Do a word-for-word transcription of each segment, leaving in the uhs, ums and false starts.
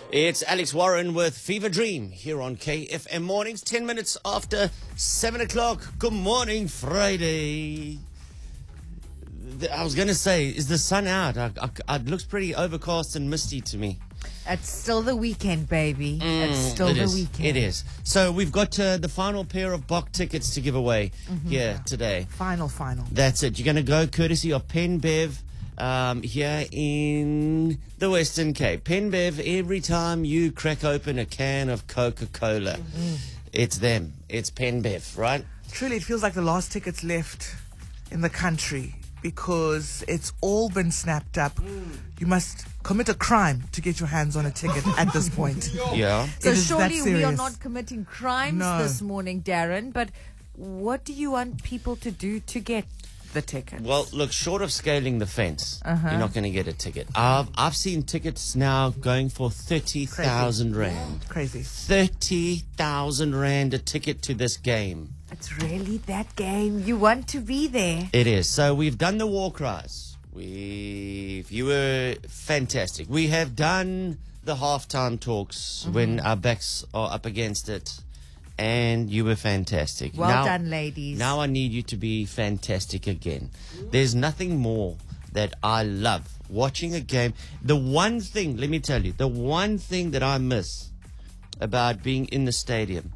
It's Alex Warren with Fever Dream here on K F M Mornings, ten minutes after seven o'clock. Good morning, Friday. I was going to say, is the sun out? I, I, it looks pretty overcast and misty to me. It's still the weekend, baby. Mm, it's still it the is. weekend. It is. So we've got uh, the final pair of Bok tickets to give away mm-hmm. here today. Final, final. That's it. You're going to go courtesy of Pen Bev um, here in the Western Cape. Pen Bev, every time you crack open a can of Coca-Cola, mm. it's them. It's Pen Bev, right? Truly, it feels like the last tickets left in the country because it's all been snapped up. Mm. You must commit a crime to get your hands on a ticket at this point. Yeah. So surely we are not committing crimes no. this morning, Darren, but what do you want people to do to get the ticket? Well, look, short of scaling the fence, uh-huh. you're not going to get a ticket. I've, I've seen tickets now going for thirty thousand rand. Crazy. thirty thousand rand a ticket to this game. It's really that game. You want to be there. It is. So we've done the war cries. We've, you were fantastic. We have done the halftime talks mm-hmm. when our backs are up against it. And you were fantastic. Well now, done, ladies. Now I need you to be fantastic again. There's nothing more that I love watching a game. The one thing, let me tell you, the one thing that I miss about being in the stadium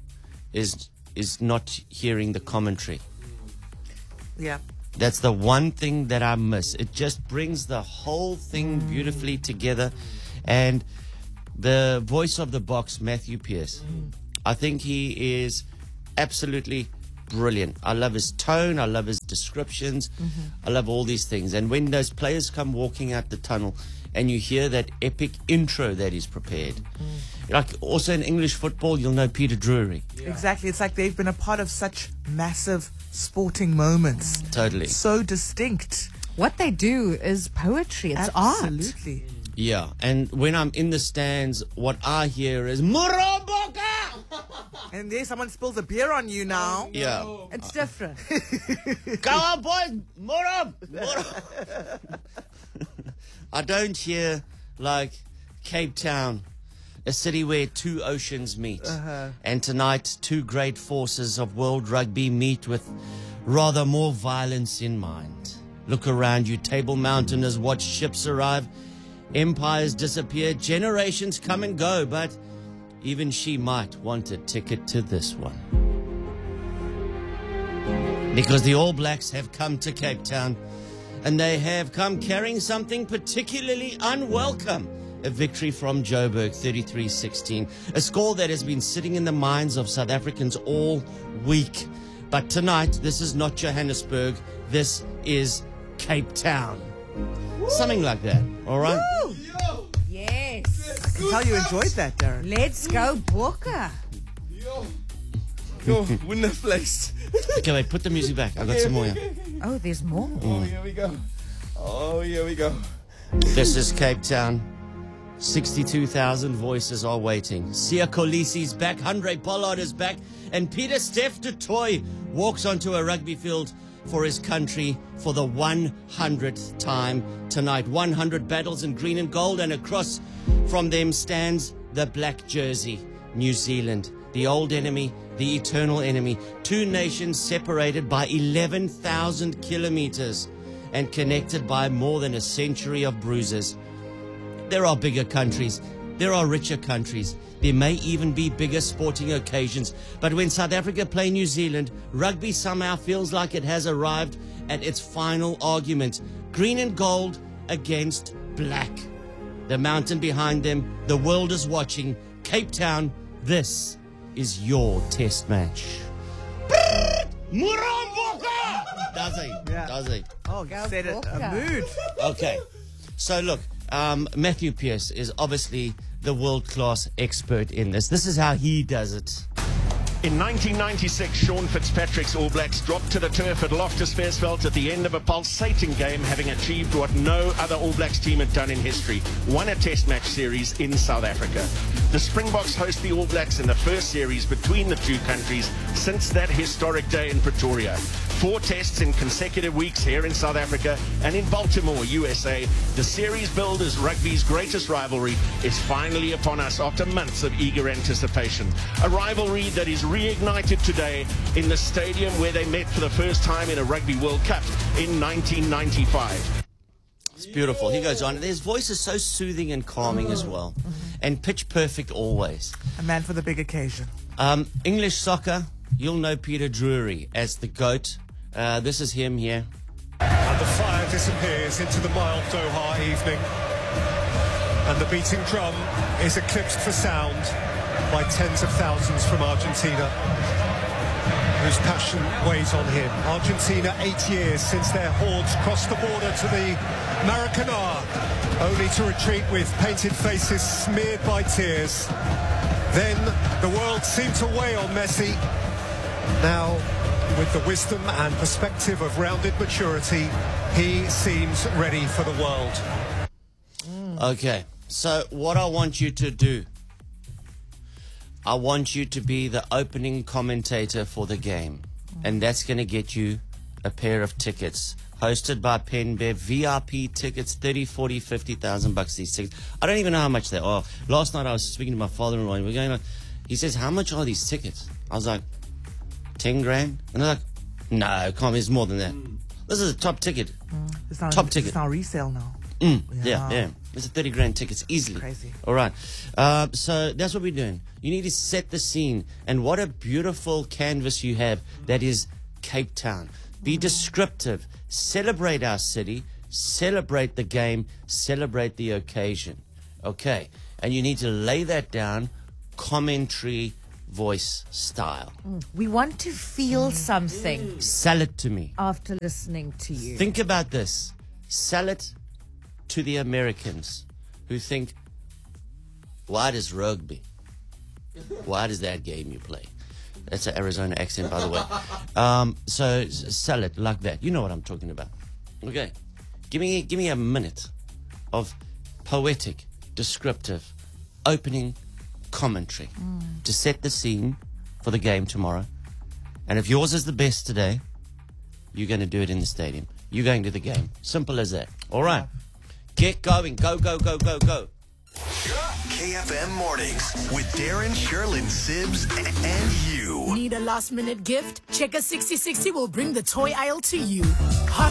is is not hearing the commentary. Yeah. That's the one thing that I miss. It just brings the whole thing mm. beautifully together. And the voice of the box, Matthew Pearce, mm. I think he is absolutely brilliant. I love his tone. I love his descriptions. Mm-hmm. I love all these things. And when those players come walking out the tunnel and you hear that epic intro that he's prepared, mm. like also in English football, you'll know Peter Drury. Yeah. Exactly. It's like they've been a part of such massive sporting moments. Mm. Totally. So distinct. What they do is poetry. It's Absolutely. art. Absolutely. Yeah. And when I'm in the stands, what I hear is Muraboka! And there someone spills a beer on you now. Oh, no. Yeah. It's different. Go on, boys! Murab! Murab! I don't hear like Cape Town, a city where two oceans meet. Uh-huh. And tonight, two great forces of world rugby meet with rather more violence in mind. Look around you, Table Mountainers watch ships arrive. Empires disappear, generations come and go, but even she might want a ticket to this one. Because the All Blacks have come to Cape Town, and they have come carrying something particularly unwelcome. A victory from Joburg, thirty-three sixteen. A score that has been sitting in the minds of South Africans all week. But tonight, this is not Johannesburg. This is Cape Town. Woo! Something like that, all right? Woo! Yes. I can tell you enjoyed that, Darren. Let's go, Booker. Yo. Yo, win the place. Okay, wait, put the music back. I got okay, some more okay, here. Okay, okay. Oh, there's more. Oh, here we go. Oh, here we go. This is Cape Town. sixty-two thousand voices are waiting. Sia Kolisi's back, Andre Pollard is back, and Peter Steph du Toit walks onto a rugby field for his country for the one hundredth time tonight. one hundred battles in green and gold, and across from them stands the black jersey, New Zealand, the old enemy, the eternal enemy. Two nations separated by eleven thousand kilometers and connected by more than a century of bruises. There are bigger countries. There are richer countries. There may even be bigger sporting occasions. But when South Africa play New Zealand, rugby somehow feels like it has arrived at its final argument. Green and gold against black. The mountain behind them, the world is watching. Cape Town, this is your test match. Muramboka! Does he? Yeah. Does he? Oh, you set it a mood. Okay. So look, um, Matthew Pearce is obviously the world-class expert in this. This is how he does it. In nineteen ninety-six, Sean Fitzpatrick's All Blacks dropped to the turf at Loftus Versfeld at the end of a pulsating game, having achieved what no other All Blacks team had done in history, won a test match series in South Africa. The Springboks host the All Blacks in the first series between the two countries since that historic day in Pretoria. four tests in consecutive weeks here in South Africa and in Baltimore, U S A. The series billed as rugby's greatest rivalry is finally upon us after months of eager anticipation. A rivalry that is reignited today in the stadium where they met for the first time in a Rugby World Cup in nineteen ninety-five. It's beautiful. He goes on. His voice is so soothing and calming as well. And pitch perfect always. A man for the big occasion. Um, English soccer, you'll know Peter Drury as the GOAT. Uh, this is him here. And the fire disappears into the mild Doha evening. And the beating drum is eclipsed for sound by tens of thousands from Argentina, whose passion weighs on him. Argentina, eight years since their hordes crossed the border to the Maracanã, only to retreat with painted faces smeared by tears. Then the world seemed to weigh on Messi. Now, with the wisdom and perspective of rounded maturity, he seems ready for the world. Okay, so what I want you to do, I want you to be the opening commentator for the game. And that's going to get you a pair of tickets. Hosted by PenBev, V I P tickets, thirty, forty, fifty thousand bucks these tickets. I don't even know how much they are. Last night I was speaking to my father-in-law and we're going on. He says, how much are these tickets? I was like, ten grand? And they're like, no, it can't be, it's more than that. Mm. This is a top ticket. Mm. It's not, top it's ticket. It's not resale now. Mm. Yeah, yeah. It's a thirty grand tickets, easily. Crazy. All right. Uh, so that's what we're doing. You need to set the scene. And what a beautiful canvas you have that is Cape Town. Be descriptive. Celebrate our city. Celebrate the game. Celebrate the occasion. Okay. And you need to lay that down commentary voice style. We want to feel something Sell it to me. after listening to you. Think about this. Sell it to the Americans who think, why does rugby? Why does that game you play? That's an Arizona accent, by the way. Um, so s- sell it like that. You know what I'm talking about. Okay. Give me, give me a minute of poetic, descriptive, opening commentary to set the scene for the game tomorrow. And if yours is the best today, you're going to do it in the stadium. You're going to the game. Simple as that. All right. Get going. Go, go, go, go, go. K F M Mornings with Darren, Sherlyn, Sibbs, and you. Need a last minute gift? Checker sixty sixty will bring the toy aisle to you. Hot